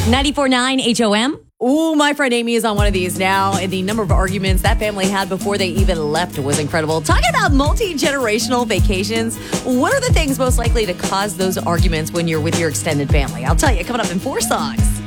94.9 HOM. Ooh, my friend Amy is on one of these now, and the number of arguments that family had before they even left was incredible. Talking about multi-generational vacations, what are the things most likely to cause those arguments when you're with your extended family? I'll tell you, coming up in 4 songs.